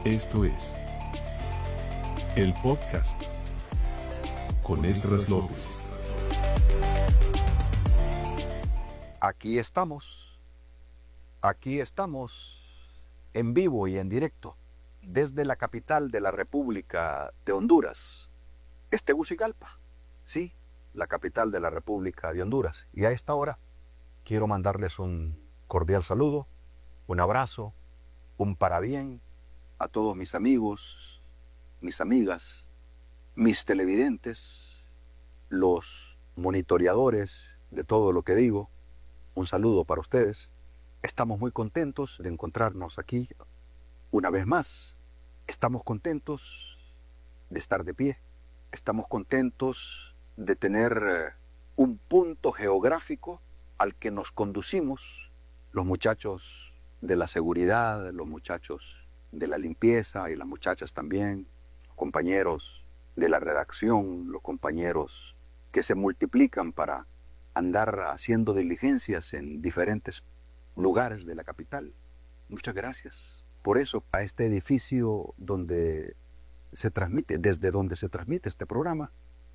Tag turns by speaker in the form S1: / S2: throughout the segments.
S1: Esto es el podcast con Esdras López.
S2: Aquí estamos en vivo y en directo desde la capital de la República de Honduras, Tegucigalpa, sí, la capital de la República de Honduras. Y a esta hora quiero mandarles un cordial saludo, un abrazo, un parabién a todos mis amigos, mis amigas, mis televidentes, los monitoreadores de todo lo que digo. Un saludo para ustedes. Estamos muy contentos de encontrarnos aquí una vez más. Estamos contentos de estar de pie. Estamos contentos de tener un punto geográfico al que nos conducimos los muchachos de la seguridad, los muchachos de la limpieza y las muchachas también, compañeros de la redacción, los compañeros que se multiplican para andar haciendo diligencias en diferentes lugares de la capital. Muchas gracias por eso, a este edificio donde se transmite, desde donde se transmite este programa,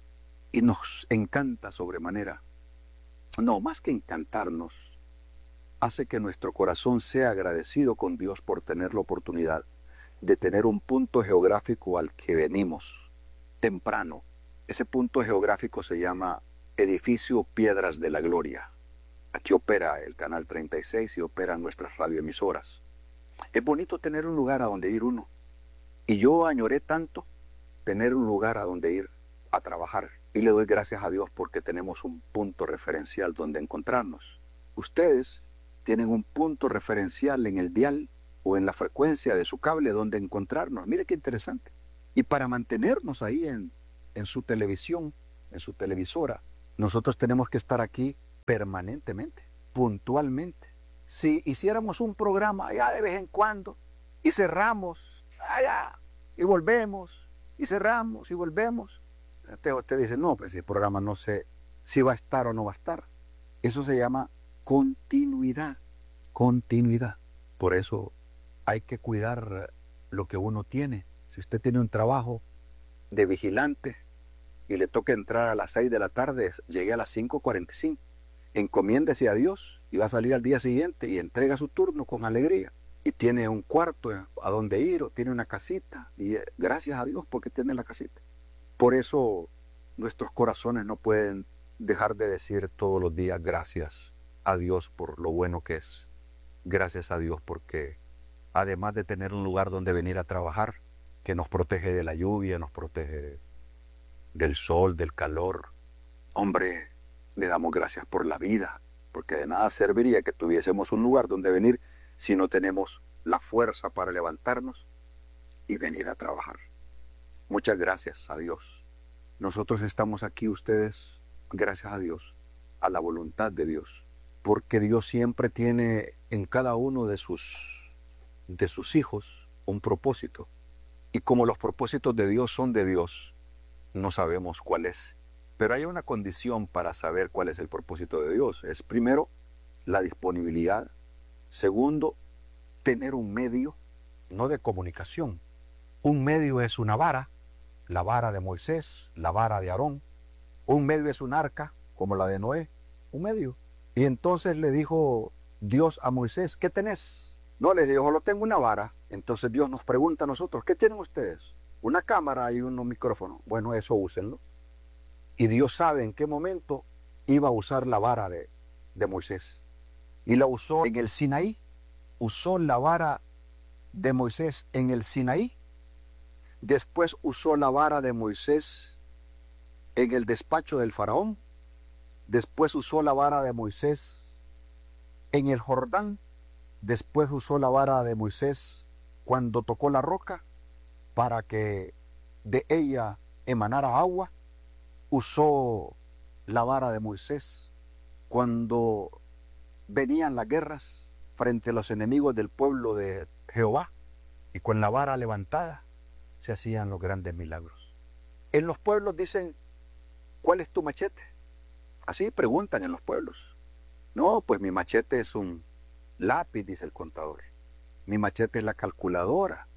S2: y nos encanta sobremanera. No, más que encantarnos, hace que nuestro corazón sea agradecido con Dios por tener la oportunidad de tener un punto geográfico al que venimos temprano. Ese punto geográfico se llama Edificio Piedras de la Gloria. Aquí opera el Canal 36 y operan nuestras radioemisoras. Es bonito tener un lugar a donde ir uno. Y yo añoré tanto tener un lugar a donde ir a trabajar. Y le doy gracias a Dios porque tenemos un punto referencial donde encontrarnos. Ustedes tienen un punto referencial en el dial o en la frecuencia de su cable donde encontrarnos. Mire qué interesante. Y para mantenernos ahí en su televisión, en su televisora, nosotros tenemos que estar aquí permanentemente, puntualmente. Si hiciéramos un programa allá de vez en cuando y cerramos allá y volvemos y cerramos y volvemos, usted dice, no, pues el programa no sé si va a estar o no va a estar. Eso se llama continuidad. Por eso hay que cuidar lo que uno tiene. Si usted tiene un trabajo de vigilante y le toca entrar a las 6 de la tarde, llegue a las 5:45. Encomiéndese a Dios y va a salir al día siguiente y entrega su turno con alegría. Y tiene un cuarto a donde ir o tiene una casita. Y gracias a Dios porque tiene la casita. Por eso nuestros corazones no pueden dejar de decir todos los días gracias a Dios por lo bueno que es. Gracias a Dios porque además de tener un lugar donde venir a trabajar, que nos protege de la lluvia, nos protege del sol, del calor. Hombre, le damos gracias por la vida, porque de nada serviría que tuviésemos un lugar donde venir si no tenemos la fuerza para levantarnos y venir a trabajar. Muchas gracias a Dios. Nosotros estamos aquí, ustedes, gracias a Dios, a la voluntad de Dios, porque Dios siempre tiene en cada uno de sus hijos un propósito. Y como los propósitos de Dios son de Dios, no sabemos cuál es. Pero hay una condición para saber cuál es el propósito de Dios. Es primero, la disponibilidad. Segundo, tener un medio, no de comunicación. Un medio es una vara, la vara de Moisés, la vara de Aarón. Un medio es un arca, como la de Noé, un medio. Y entonces le dijo Dios a Moisés, ¿qué tenés? No, le dijo, solo tengo una vara. Entonces Dios nos pregunta a nosotros, ¿qué tienen ustedes? Una cámara y unos micrófonos. Bueno, eso úsenlo. Y Dios sabe en qué momento iba a usar la vara de Moisés. Y la usó en el Sinaí. Usó la vara de Moisés en el Sinaí. Después usó la vara de Moisés en el despacho del faraón. Después usó la vara de Moisés en el Jordán. Después usó la vara de Moisés cuando tocó la roca para que de ella emanara agua. Usó la vara de Moisés cuando venían las guerras frente a los enemigos del pueblo de Jehová, y con la vara levantada se hacían los grandes milagros. En los pueblos dicen, ¿cuál es tu machete? Así preguntan en los pueblos. No, pues mi machete es un lápiz, dice el contador. Mi machete es la calculadora.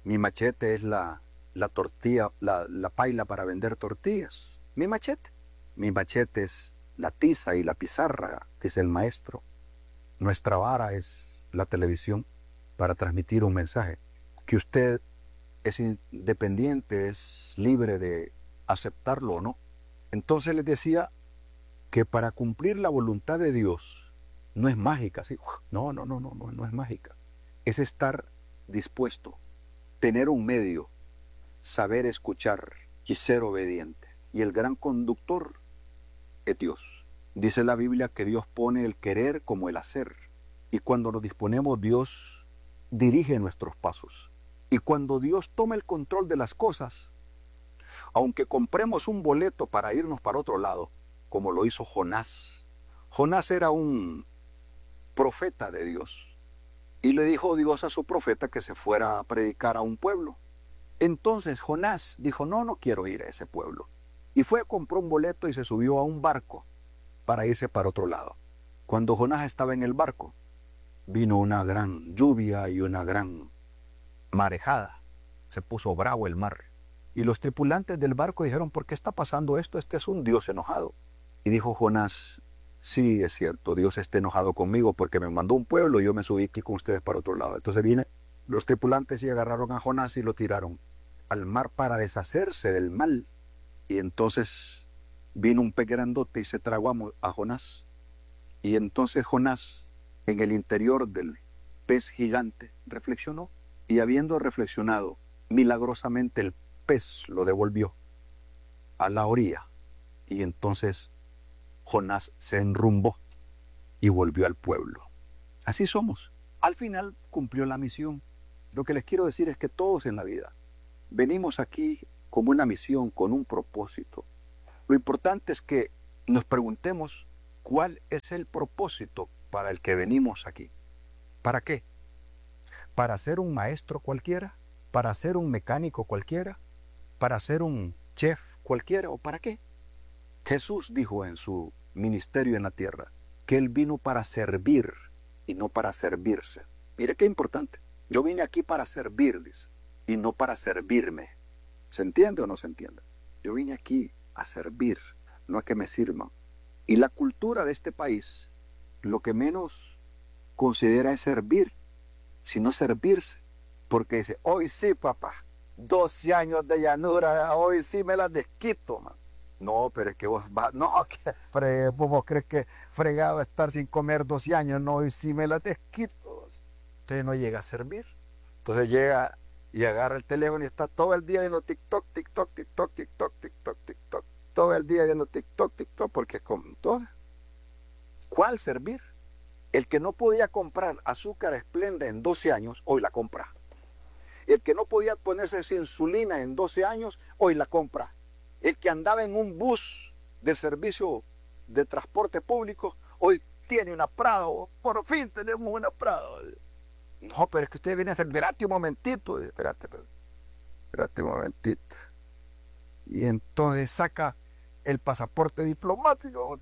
S2: Mi machete es la tortilla, la paila para vender tortillas. Mi machete. Mi machete es la tiza y la pizarra, dice el maestro. Nuestra vara es la televisión para transmitir un mensaje. Que usted es independiente, es libre de aceptarlo o no. Entonces les decía que para cumplir la voluntad de Dios no es mágica, ¿sí? No es mágica. Es estar dispuesto, tener un medio, saber escuchar y ser obediente. Y el gran conductor es Dios. Dice la Biblia que Dios pone el querer como el hacer. Y cuando nos disponemos, Dios dirige nuestros pasos. Y cuando Dios toma el control de las cosas, aunque compremos un boleto para irnos para otro lado, como lo hizo Jonás. Jonás era un profeta de Dios. Y le dijo Dios a su profeta que se fuera a predicar a un pueblo. Entonces Jonás dijo, no quiero ir a ese pueblo. Y fue, compró un boleto y se subió a un barco para irse para otro lado. Cuando Jonás estaba en el barco, vino una gran lluvia y una gran marejada. Se puso bravo el mar. Y los tripulantes del barco dijeron, ¿por qué está pasando esto? Este es un Dios enojado. Y dijo Jonás, sí, es cierto, Dios está enojado conmigo porque me mandó un pueblo y yo me subí aquí con ustedes para otro lado. Entonces vienen los tripulantes y agarraron a Jonás y lo tiraron al mar para deshacerse del mal. Y entonces vino un pez grandote y se tragó a Jonás. Y entonces Jonás, en el interior del pez gigante, reflexionó. Y habiendo reflexionado, milagrosamente el pez lo devolvió a la orilla. Y entonces Jonás se enrumbó y volvió al pueblo. Así somos. Al final cumplió la misión. Lo que les quiero decir es que todos en la vida venimos aquí como una misión, con un propósito. Lo importante es que nos preguntemos cuál es el propósito para el que venimos aquí. ¿Para qué? ¿Para ser un maestro cualquiera? ¿Para ser un mecánico cualquiera? ¿Para ser un chef cualquiera? ¿O para qué? Jesús dijo en su ministerio en la tierra que Él vino para servir y no para servirse. Mire qué importante. Yo vine aquí para servir, dice, y no para servirme. ¿Se entiende o no se entiende? Yo vine aquí a servir, no a que me sirvan. Y la cultura de este país lo que menos considera es servir, sino servirse. Porque dice, hoy sí, papá, 12 años de llanura, hoy sí me las desquito, man. No, pero es que vos vas, no, que vos crees que fregado estar sin comer 12 años, no, hoy sí me las desquito. Usted no llega a servir. Entonces llega y agarra el teléfono y está todo el día viendo TikTok, TikTok, TikTok, TikTok, TikTok, TikTok. Todo el día viendo TikTok, TikTok, porque es como todo. ¿Cuál servir? El que no podía comprar azúcar Esplenda en 12 años, hoy la compra. El que no podía ponerse esa insulina en 12 años, hoy la compra. El que andaba en un bus del servicio de transporte público, hoy tiene una Prado. Por fin tenemos una Prado. No, pero es que usted viene a hacer, espérate un momentito, espérate un momentito. Y entonces saca el pasaporte diplomático,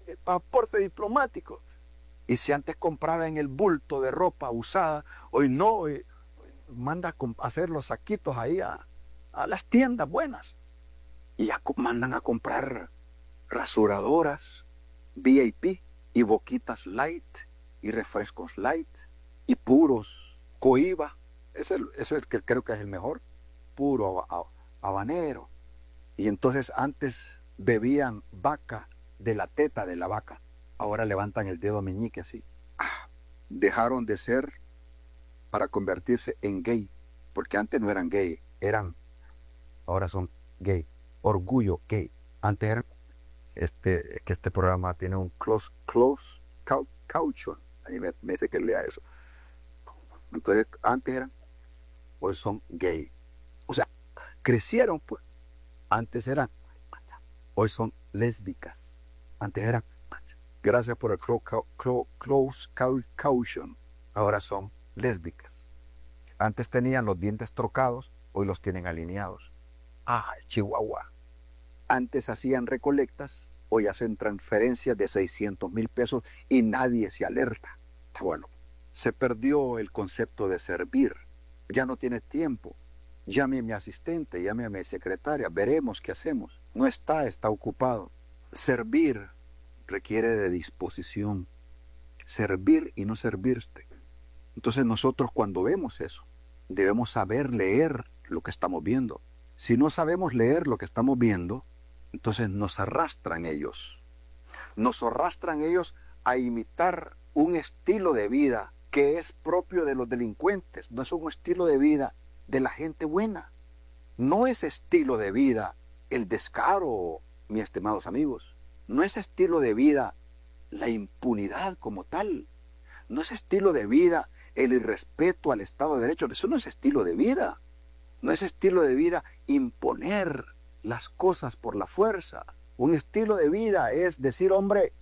S2: Y si antes compraba en el bulto de ropa usada, hoy no, hoy manda a hacer los saquitos ahí a las tiendas buenas. Y ya mandan a comprar rasuradoras VIP y boquitas light y refrescos light y puros Cohiba. Ese es el que creo que es el mejor. Puro habanero. Y entonces antes bebían vaca de la teta de la vaca. Ahora levantan el dedo meñique así. Dejaron de ser para convertirse en gay. Porque antes no eran gay, ahora son gay. Orgullo gay. Antes eran, que este programa tiene un close caution. Ahí me dice que lea eso. Entonces antes eran, hoy son gay. O sea, crecieron pues. Antes eran, hoy son lésbicas. Antes eran, gracias por el close caution. Ahora son lésbicas. Antes tenían los dientes trocados, hoy los tienen alineados. Chihuahua. Antes hacían recolectas, hoy hacen transferencias de 600,000 pesos y nadie se alerta. Bueno, se perdió el concepto de servir. Ya no tiene tiempo llame a mi asistente, llame a mi secretaria, veremos qué hacemos. No está ocupado. Servir requiere de disposición. Servir y no servirte. Entonces nosotros cuando vemos eso, debemos saber leer lo que estamos viendo. Si no sabemos leer lo que estamos viendo, entonces nos arrastran ellos. Nos arrastran ellos a imitar un estilo de vida que es propio de los delincuentes. No es un estilo de vida de la gente buena. No es estilo de vida el descaro, mis estimados amigos. No es estilo de vida la impunidad como tal. No es estilo de vida el irrespeto al Estado de Derecho. Eso no es estilo de vida. No es estilo de vida imponer las cosas por la fuerza. Un estilo de vida es decir, hombre,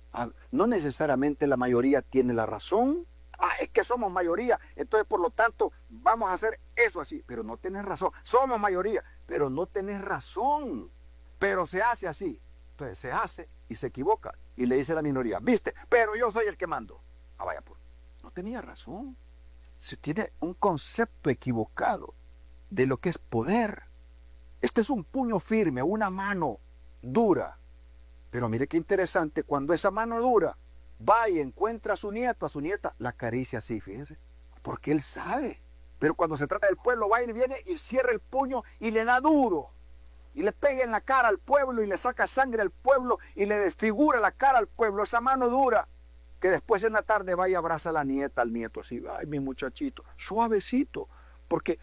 S2: no necesariamente la mayoría tiene la razón. Es que somos mayoría, entonces por lo tanto vamos a hacer eso así. Pero no tenés razón. Somos mayoría, pero no tenés razón. Pero se hace así. Entonces se hace y se equivoca. Y le dice a la minoría, viste, pero yo soy el que mando. Vaya pues. No tenía razón. Se tiene un concepto equivocado de lo que es poder. Este es un puño firme, una mano dura. Pero mire qué interesante, cuando esa mano dura va y encuentra a su nieto, a su nieta, la acaricia así, fíjense, porque él sabe. Pero cuando se trata del pueblo, va y viene y cierra el puño y le da duro. Y le pega en la cara al pueblo y le saca sangre al pueblo y le desfigura la cara al pueblo, esa mano dura. Que después en la tarde va y abraza a la nieta, al nieto, así, ay, mi muchachito, suavecito, porque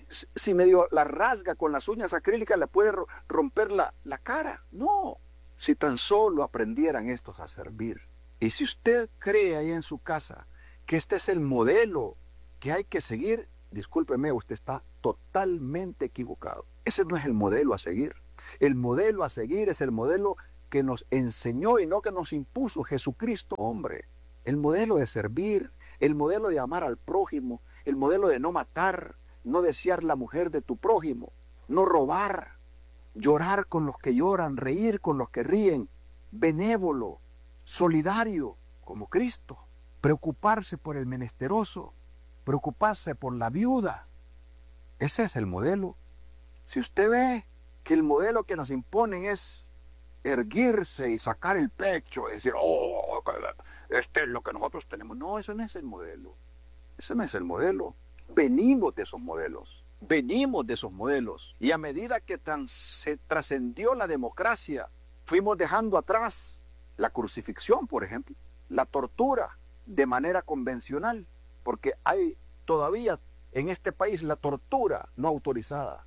S2: si medio la rasga con las uñas acrílicas le puede romper la cara. No, si tan solo aprendieran estos a servir. Y si usted cree ahí en su casa que este es el modelo que hay que seguir, discúlpeme, usted está totalmente equivocado. Ese no es el modelo a seguir. El modelo a seguir es el modelo que nos enseñó y no que nos impuso Jesucristo, hombre. El modelo de servir, el modelo de amar al prójimo, el modelo de no matar, no desear la mujer de tu prójimo, no robar, llorar con los que lloran, reír con los que ríen, benévolo, solidario, como Cristo, preocuparse por el menesteroso, preocuparse por la viuda. Ese es el modelo. Si usted ve que el modelo que nos imponen es erguirse y sacar el pecho y decir, este es lo que nosotros tenemos. No, eso no es el modelo. Ese no es el modelo. Venimos de esos modelos. Venimos de esos modelos. Y a medida que se trascendió la democracia, fuimos dejando atrás la crucifixión, por ejemplo, la tortura de manera convencional, porque hay todavía en este país la tortura no autorizada.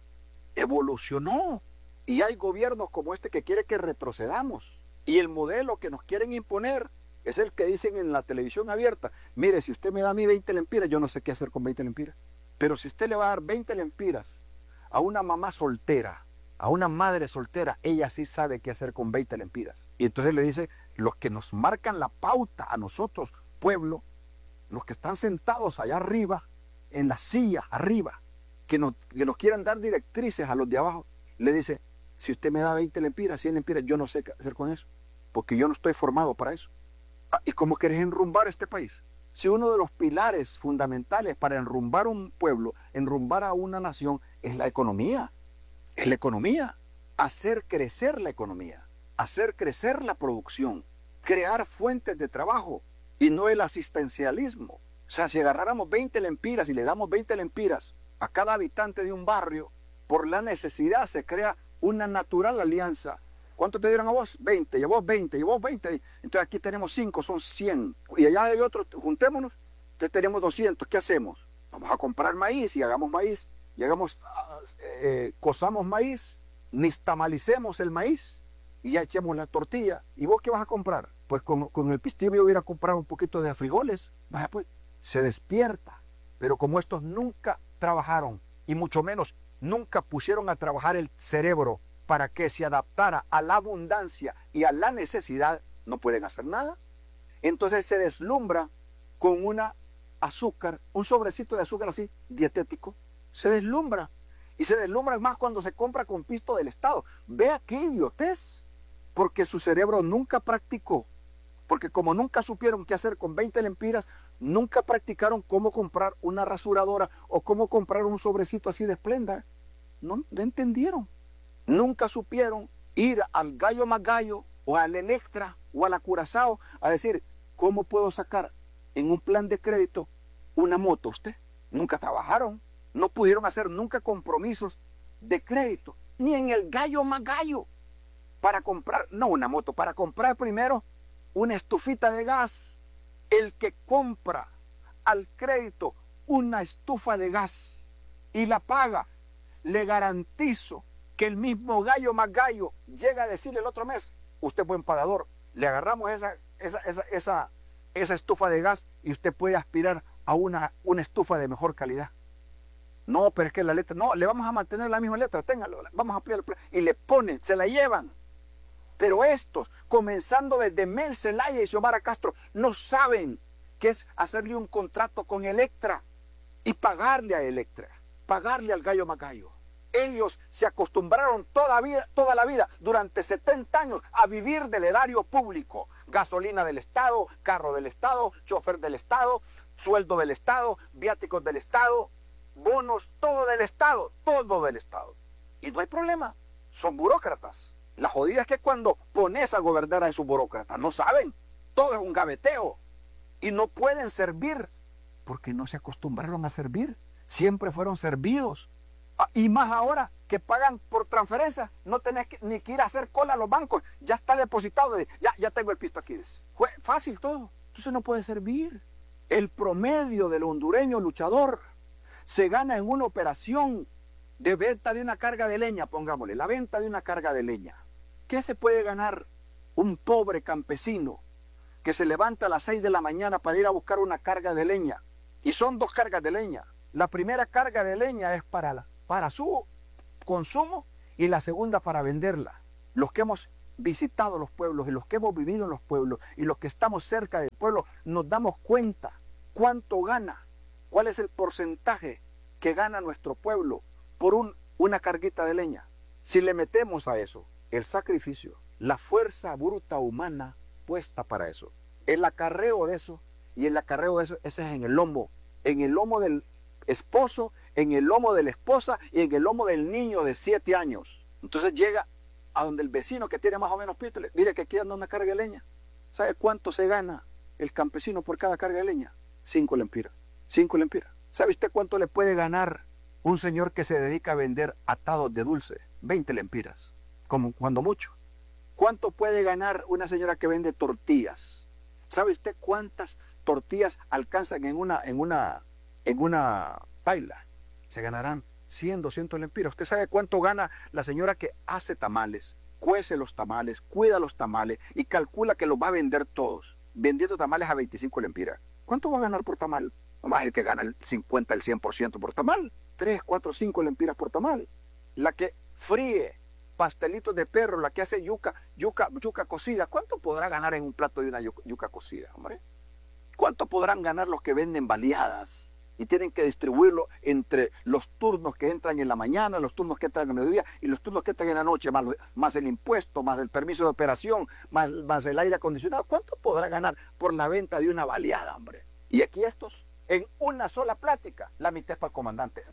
S2: Evolucionó. Y hay gobiernos como este que quiere que retrocedamos. Y el modelo que nos quieren imponer es el que dicen en la televisión abierta. Mire, si usted me da a mí 20 lempiras, yo no sé qué hacer con 20 lempiras. Pero si usted le va a dar 20 lempiras a una mamá soltera, a una madre soltera, ella sí sabe qué hacer con 20 lempiras. Y entonces le dice, los que nos marcan la pauta a nosotros, pueblo, los que están sentados allá arriba, en la silla arriba, que nos quieran dar directrices a los de abajo, le dice, si usted me da 20 lempiras, 100 lempiras, yo no sé qué hacer con eso, porque yo no estoy formado para eso. ¿Y cómo querés enrumbar este país? Si uno de los pilares fundamentales para enrumbar un pueblo, enrumbar a una nación, es la economía. Es la economía. Hacer crecer la economía, hacer crecer la producción, crear fuentes de trabajo y no el asistencialismo. O sea, si agarráramos 20 lempiras y le damos 20 lempiras a cada habitante de un barrio, por la necesidad se crea una natural alianza. ¿Cuánto te dieron a vos? 20, y a vos 20, y a vos 20. Entonces aquí tenemos 5, son 100. Y allá hay otro, juntémonos, entonces tenemos 200. ¿Qué hacemos? Vamos a comprar maíz y hagamos maíz, y cosamos maíz, nixtamalicemos el maíz y ya echemos la tortilla. ¿Y vos qué vas a comprar? Pues con el pistillo yo hubiera comprado un poquito de frijoles. Vaya pues, se despierta. Pero como estos nunca trabajaron, y mucho menos nunca pusieron a trabajar el cerebro para que se adaptara a la abundancia y a la necesidad, no pueden hacer nada. Entonces se deslumbra con una azúcar, un sobrecito de azúcar así, dietético. Se deslumbra. Y se deslumbra más cuando se compra con pisto del Estado. Vea qué idiotez. Porque su cerebro nunca practicó. Porque como nunca supieron qué hacer con 20 lempiras, nunca practicaron cómo comprar una rasuradora o cómo comprar un sobrecito así de Splenda. no entendieron. Nunca supieron ir al Gallo Magallo o al Electra o a la Curazao a decir, ¿cómo puedo sacar en un plan de crédito una moto? Usted nunca trabajaron, no pudieron hacer nunca compromisos de crédito, ni en el Gallo Magallo para comprar, no una moto, para comprar primero una estufita de gas. El que compra al crédito una estufa de gas y la paga, le garantizo que el mismo Gallo Magallo llega a decirle el otro mes, usted es buen pagador, le agarramos esa estufa de gas y usted puede aspirar a una estufa de mejor calidad. No, pero es que la letra, no, le vamos a mantener la misma letra, téngalo, vamos a ampliar el plan. Y le ponen, se la llevan. Pero estos, comenzando desde Mel Zelaya y Xiomara Castro, no saben qué es hacerle un contrato con Electra y pagarle a Electra, pagarle al Gallo Magallo. Ellos se acostumbraron toda la vida, durante 70 años, a vivir del erario público. Gasolina del Estado, carro del Estado, chofer del Estado, sueldo del Estado, viáticos del Estado, bonos, todo del Estado, todo del Estado. Y no hay problema, son burócratas. La jodida es que cuando pones a gobernar a esos burócratas, no saben, todo es un gaveteo. Y no pueden servir, porque no se acostumbraron a servir, siempre fueron servidos. Y más ahora que pagan por transferencia, no tenés ni que ir a hacer cola a los bancos, ya está depositado, ya tengo el pisto aquí. Fue fácil todo, entonces no puede servir. El promedio del hondureño luchador se gana en una operación de venta de una carga de leña, pongámosle, la venta de una carga de leña. ¿Qué se puede ganar un pobre campesino que se levanta a las 6 de la mañana para ir a buscar una carga de leña? Y son 2 cargas de leña. La primera carga de leña es para su consumo y la segunda para venderla. Los que hemos visitado los pueblos y los que hemos vivido en los pueblos y los que estamos cerca del pueblo nos damos cuenta cuánto gana, cuál es el porcentaje que gana nuestro pueblo por una carguita de leña. Si le metemos a eso el sacrificio, la fuerza bruta humana puesta para eso, el acarreo de eso, y el acarreo de eso, ese es en el lomo del esposo, en el lomo de la esposa y en el lomo del niño de 7 años. Entonces llega a donde el vecino que tiene más o menos pístoles, mire que aquí anda una carga de leña. ¿Sabe cuánto se gana el campesino por cada carga de leña? 5 lempiras. 5 lempiras. ¿Sabe usted cuánto le puede ganar un señor que se dedica a vender atados de dulce? 20 lempiras, como cuando mucho. ¿Cuánto puede ganar una señora que vende tortillas? ¿Sabe usted cuántas tortillas alcanzan en una paila? Se ganarán 100, 200 lempiras. ¿Usted sabe cuánto gana la señora que hace tamales, cuece los tamales, cuida los tamales y calcula que los va a vender todos, vendiendo tamales a 25 lempiras? ¿Cuánto va a ganar por tamal? No más el que gana el 50, el 100% por tamal. 3, 4, 5 lempiras por tamal. La que fríe pastelitos de perro, la que hace yuca cocida, ¿cuánto podrá ganar en un plato de una yuca cocida, hombre? ¿Cuánto podrán ganar los que venden baleadas y tienen que distribuirlo entre los turnos que entran en la mañana, los turnos que entran en el mediodía y los turnos que entran en la noche, más el impuesto, más el permiso de operación, más el aire acondicionado? ¿Cuánto podrá ganar por la venta de una baleada, hombre? Y aquí estos, en una sola plática, la mitad es para el comandante.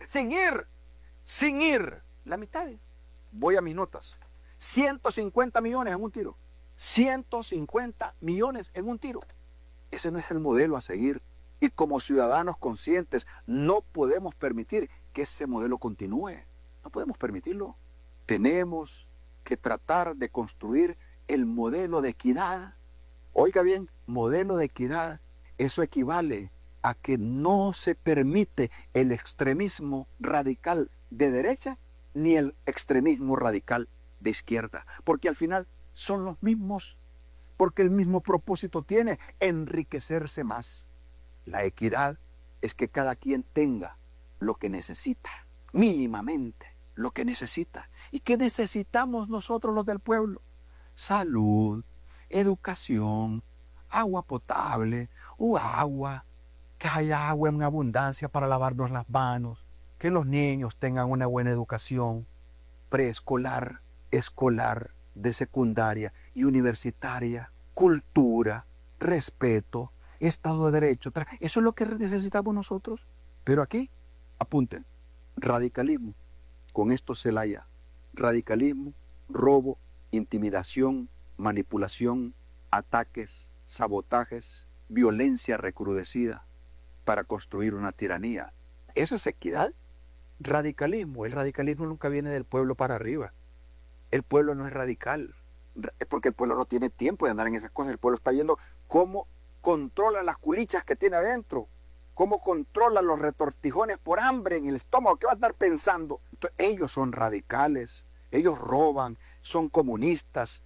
S2: Sin ir, la mitad. Voy a mis notas. 150 millones en un tiro. 150 millones en un tiro. Ese no es el modelo a seguir. Y como ciudadanos conscientes no podemos permitir que ese modelo continúe. No podemos permitirlo. Tenemos que tratar de construir el modelo de equidad. Oiga bien, modelo de equidad, eso equivale a que no se permite el extremismo radical de derecha ni el extremismo radical de izquierda, porque al final son los mismos, porque el mismo propósito tiene: enriquecerse más. La equidad es que cada quien tenga lo que necesita, mínimamente lo que necesita. ¿Y qué necesitamos nosotros los del pueblo? Salud, educación, agua potable, que haya agua en abundancia para lavarnos las manos, que los niños tengan una buena educación preescolar, escolar, de secundaria y universitaria, cultura, respeto, Estado de Derecho. Eso es lo que necesitamos nosotros. Pero aquí, apunten, radicalismo, con esto se laya radicalismo, robo, intimidación, manipulación, ataques, sabotajes, violencia recrudecida para construir una tiranía. ¿Eso es equidad? Radicalismo. El radicalismo nunca viene del pueblo para arriba. El pueblo no es radical. Es porque el pueblo no tiene tiempo de andar en esas cosas. El pueblo está viendo cómo controla las culichas que tiene adentro, cómo controla los retortijones por hambre en el estómago. ¿Qué va a estar pensando? Entonces, ellos son radicales, ellos roban, son comunistas,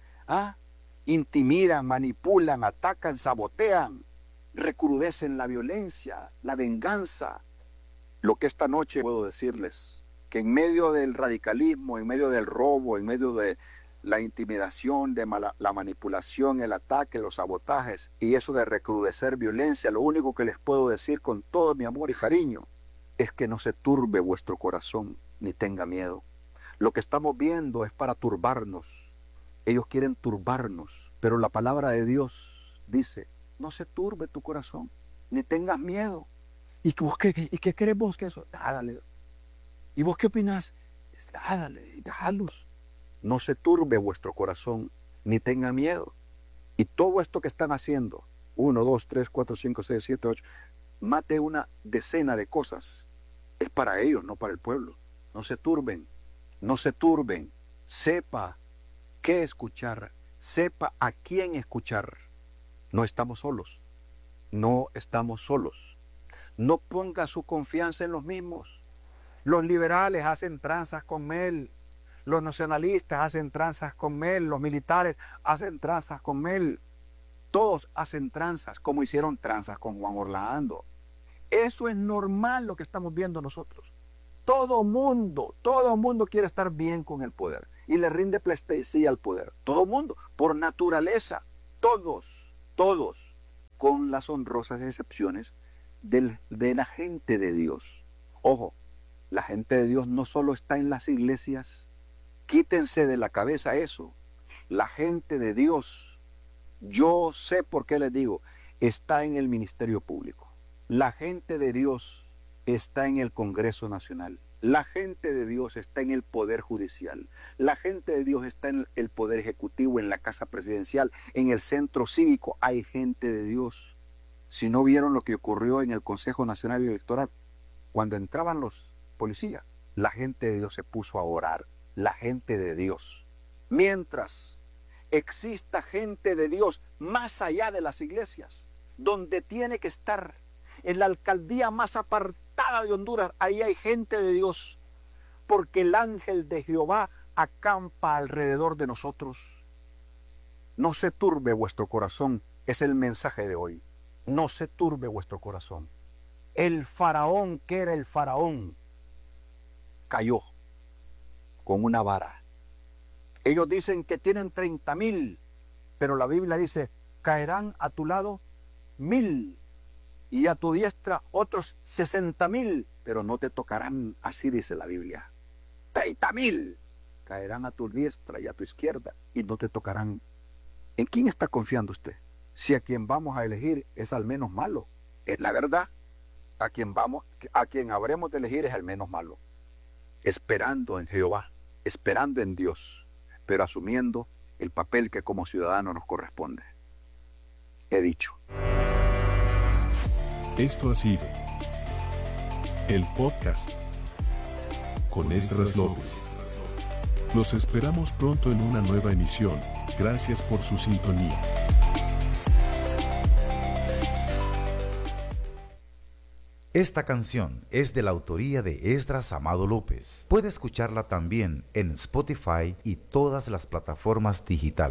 S2: intimidan, manipulan, atacan, sabotean, recrudecen la violencia, la venganza. Lo que esta noche puedo decirles, que en medio del radicalismo, en medio del robo, en medio de la intimidación, de la manipulación, el ataque, los sabotajes y eso de recrudecer violencia, lo único que les puedo decir con todo mi amor y cariño es que no se turbe vuestro corazón ni tenga miedo. Lo que estamos viendo es para turbarnos. Ellos quieren turbarnos, pero la palabra de Dios dice, no se turbe tu corazón, ni tengas miedo. ¿Y qué querés vos que eso? Dale. ¿Y vos qué opinás? Dale, déjalos. No se turbe vuestro corazón, ni tenga miedo. Y todo esto que están haciendo, 1, 2, 3, 4, 5, 6, 7, 8, más de una decena de cosas, es para ellos, no para el pueblo. No se turben, no se turben. Sepa qué escuchar, sepa a quién escuchar. No estamos solos, no estamos solos. No ponga su confianza en los mismos. Los liberales hacen tranzas con Mel. Los nacionalistas hacen tranzas con Mel. Los militares hacen tranzas con Mel. Todos hacen tranzas, como hicieron tranzas con Juan Orlando. Eso es normal lo que estamos viendo nosotros. Todo mundo quiere estar bien con el poder y le rinde pleitesía al poder. Todo mundo, por naturaleza, todos, con las honrosas excepciones de la gente de Dios. Ojo, la gente de Dios no solo está en las iglesias. Quítense de la cabeza eso. La gente de Dios, yo sé por qué les digo, está en el ministerio público. La gente de Dios está en el Congreso Nacional. La gente de Dios está en el Poder Judicial. La gente de Dios está en el Poder Ejecutivo, en la Casa Presidencial, en el Centro Cívico. Hay gente de Dios. Si no vieron lo que ocurrió en el Consejo Nacional Electoral, cuando entraban los policías, la gente de Dios se puso a orar. La gente de Dios. Mientras exista gente de Dios más allá de las iglesias, donde tiene que estar, en la alcaldía más apartada de Honduras, ahí hay gente de Dios, porque el ángel de Jehová acampa alrededor de nosotros. No se turbe vuestro corazón, es el mensaje de hoy. No se turbe vuestro corazón. El faraón, que era el faraón, cayó con una vara. Ellos dicen que tienen 30,000, pero la Biblia dice, caerán a tu lado 1,000 y a tu diestra otros 60,000, pero no te tocarán, así dice la Biblia. 30,000 caerán a tu diestra y a tu izquierda y no te tocarán. ¿En quién está confiando usted? Si a quien vamos a elegir es al menos malo, es la verdad. A quien habremos de elegir es al menos malo. Esperando en Jehová, esperando en Dios, pero asumiendo el papel que como ciudadano nos corresponde. He dicho.
S1: Esto ha sido el podcast con Esdras López. Los esperamos pronto en una nueva emisión. Gracias por su sintonía.
S3: Esta canción es de la autoría de Esdras Amado López. Puede escucharla también en Spotify y todas las plataformas digitales.